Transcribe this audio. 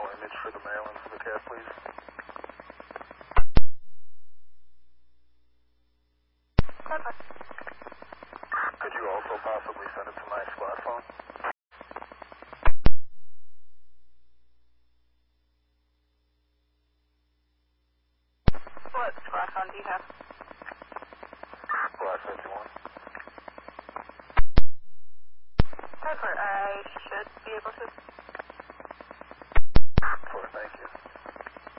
image for the mail and for the cat, please? Could you also possibly send it to my squad phone? What squad phone do you have?